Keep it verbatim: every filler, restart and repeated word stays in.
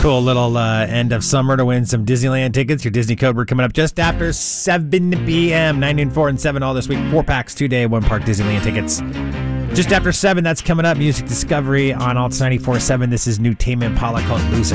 Cool little uh, end of summer to win some Disneyland tickets. Your Disney Code Word coming up just after seven p.m. nine and four and seven all this week. Four packs, two day, one park Disneyland tickets. Just after seven, that's coming up. Music Discovery on Alts ninety-four point seven. This is New Tame Impala called Loser.